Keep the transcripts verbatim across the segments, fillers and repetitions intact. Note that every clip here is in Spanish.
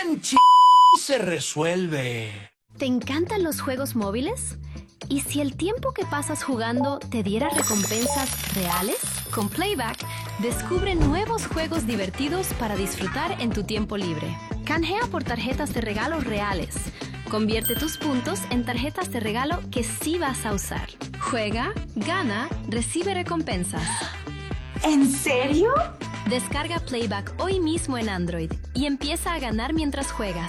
en ch... se resuelve. ¿Te encantan los juegos móviles? ¿Y si el tiempo que pasas jugando te diera recompensas reales? Con Playback, descubre nuevos juegos divertidos para disfrutar en tu tiempo libre. Canjea por tarjetas de regalo reales. Convierte tus puntos en tarjetas de regalo que sí vas a usar. Juega, gana, recibe recompensas. ¿En serio? Descarga Playback hoy mismo en Android y empieza a ganar mientras juegas.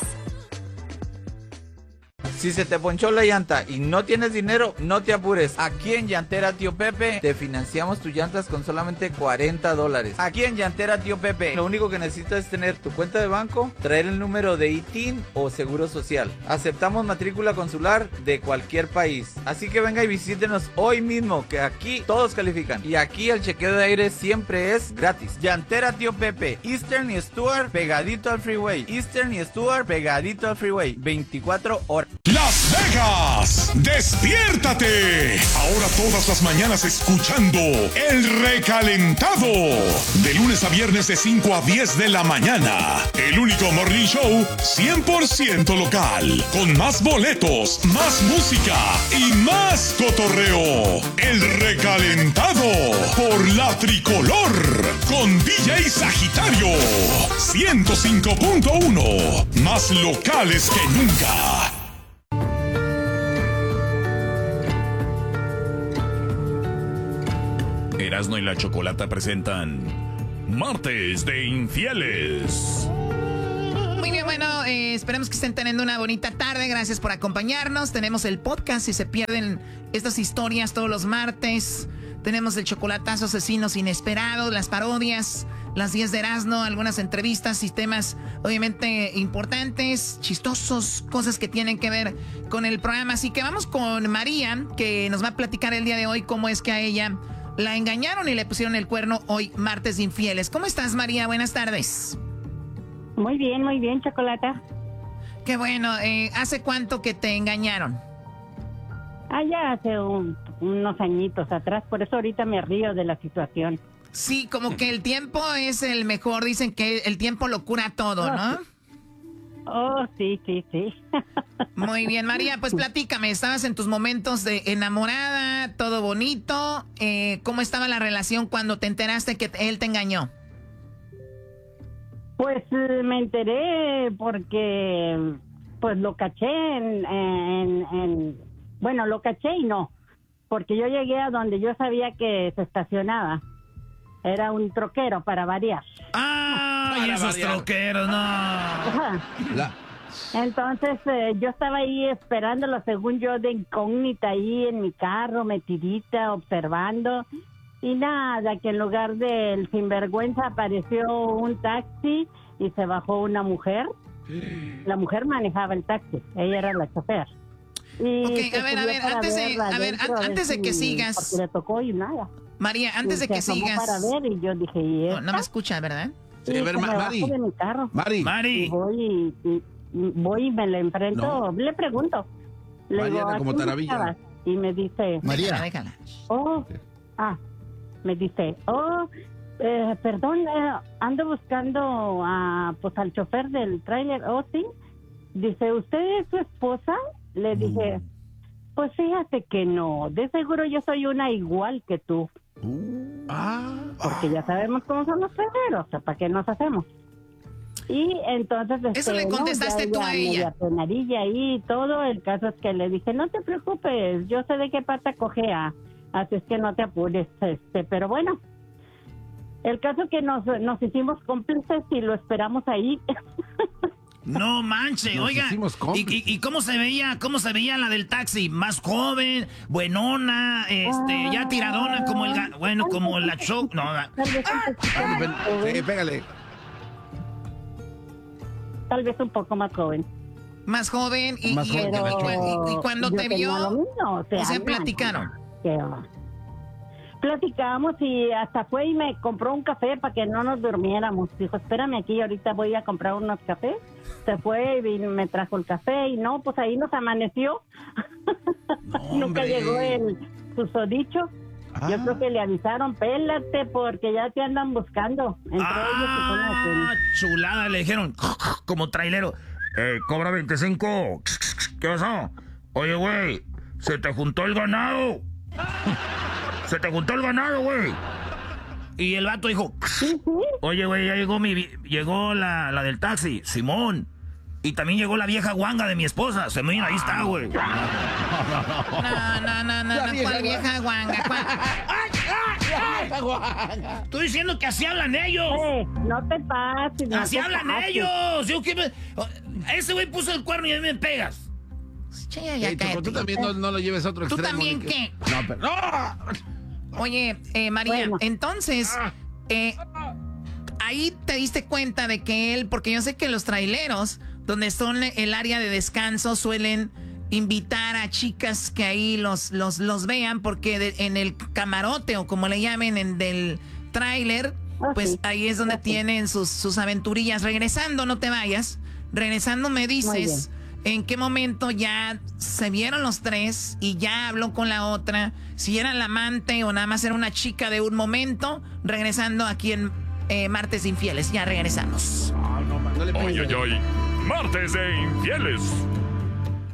Si se te ponchó la llanta y no tienes dinero, no te apures. Aquí en Llantera Tío Pepe te financiamos tus llantas con solamente cuarenta dólares. Aquí en Llantera Tío Pepe, lo único que necesitas es tener tu cuenta de banco, traer el número de I T I N o Seguro Social. Aceptamos matrícula consular de cualquier país. Así que venga y visítenos hoy mismo, que aquí todos califican. Y aquí el chequeo de aire siempre es gratis. Llantera Tío Pepe, Eastern y Stuart pegadito al freeway. Eastern y Stuart pegadito al freeway. veinticuatro horas. Las Vegas, despiértate. Ahora todas las mañanas escuchando El Recalentado. De lunes a viernes de cinco a diez de la mañana. El único morning show cien por ciento local. Con más boletos, más música y más cotorreo. El Recalentado por la Tricolor. Con D J Sagitario. ciento cinco punto uno. Más locales que nunca. Erasmo y la Chocolata presentan Martes de Infieles. Muy bien, bueno, eh, esperemos que estén teniendo una bonita tarde. Gracias por acompañarnos. Tenemos el podcast si se pierden estas historias todos los martes. Tenemos el chocolatazo asesinos inesperados, las parodias, las diez de Erasmo, algunas entrevistas y temas obviamente importantes, chistosos, cosas que tienen que ver con el programa. Así que vamos con María, que nos va a platicar el día de hoy cómo es que a ella la engañaron y le pusieron el cuerno hoy, martes de infieles. ¿Cómo estás, María? Buenas tardes. Muy bien, muy bien, Chocolata. Qué bueno. Eh, ¿Hace cuánto que te engañaron? Ah, ya hace un, unos añitos atrás, por eso ahorita me río de la situación. Sí, como que el tiempo es el mejor. Dicen que el tiempo lo cura todo, ¿no? Oh, sí, sí, sí. Muy bien, María, pues platícame. Estabas en tus momentos de enamorada, todo bonito. Eh, ¿Cómo estaba la relación cuando te enteraste que él te engañó? Pues me enteré porque pues lo caché en, en, en... Bueno, lo caché y no. Porque yo llegué a donde yo sabía que se estacionaba. Era un troquero, para variar. ¡Ah! Para esos variar. Troqueros, no. La... Entonces eh, yo estaba ahí esperándolo, según yo, de incógnita ahí en mi carro, metidita, observando. Y nada, que en lugar del sinvergüenza apareció un taxi y se bajó una mujer. La mujer manejaba el taxi, ella era la chofer. Y ok, a ver, a ver, antes de, a ver, antes de que sigas. Porque le tocó y nada. María, antes de que sigas. Para ver y yo dije, ¿y no, no me escucha, ¿verdad? Sí, a ver, Ma Mari. De mi carro. Mari. Mari. Y voy y, y, voy y me le enfrento, no. Le pregunto. Le Mariana digo, como Taravilla. Y me dice, María. Déjala. Oh, ah, me dice, oh, eh, perdón, eh, ando buscando a, pues al chofer del tráiler. Oh, sí. Dice, ¿usted es su esposa? Le dije, pues fíjate que no, de seguro yo soy una igual que tú. Uh, ah, Porque ya sabemos cómo son los perreros, o sea, ¿para qué nos hacemos? Y entonces... Eso este, le contestaste no, tú ya, a ya, ella. Penadilla y todo, el caso es que le dije, no te preocupes, yo sé de qué pata cojea, así es que no te apures, este, pero bueno, el caso es que nos, nos hicimos cómplices y lo esperamos ahí. No manche, Nos oiga. ¿Y, y, ¿Y cómo se veía, cómo se veía la del taxi? Más joven, buenona, este, ya tiradona como el, bueno, como la show, no. Tal vez un poquito más joven. Sí, pégale. Tal vez un poco más joven. Más joven y, Más y, joven, y, pero y, y cuando yo te tenía vio, lo mismo, o sea, o sea, no, platicaron. que va. Platicamos y hasta fue y me compró un café para que no nos durmiéramos. Dijo, espérame aquí, ahorita voy a comprar unos cafés. Se fue y me trajo el café y no, pues ahí nos amaneció. No, Nunca hombre. llegó el susodicho. Ah. Yo creo que le avisaron, pélate, porque ya te andan buscando. Entre ah, ellos que son las... chulada, le dijeron, como trailero. Eh, cobra veinticinco. ¿Qué pasó? Oye, güey, se te juntó el ganado. Se te juntó el ganado, güey. Y el vato dijo, oye, güey, ya llegó mi llegó la, la del taxi, Simón. Y también llegó la vieja guanga de mi esposa. Se me viene, ahí está, güey. No, no, no, no, no. ¿Cuál vieja guanga? ¿Cuál? Estoy diciendo que así hablan ellos. Eh, no te pases. No así te hablan pases. ellos. Yo, ¿qué me... Ese güey puso el cuerno y a mí me pegas. Che, ya, hey, Choco, tú también no, no lo lleves a otro ¿Tú extremo. también que... qué? No, pero... ¡No! Oye, eh, María, bueno. entonces... Eh, ahí te diste cuenta de que él... Porque yo sé que los traileros... donde son el área de descanso, suelen invitar a chicas que ahí los, los, los vean, porque de, en el camarote, o como le llamen, en del tráiler, okay. pues ahí es donde okay. tienen sus, sus aventurillas. Regresando, no te vayas, regresando me dices en qué momento ya se vieron los tres y ya habló con la otra, si era la amante o nada más era una chica de un momento, regresando aquí en eh, Martes de Infieles. Ya regresamos. Ay, ay, ay. Martes de Infieles.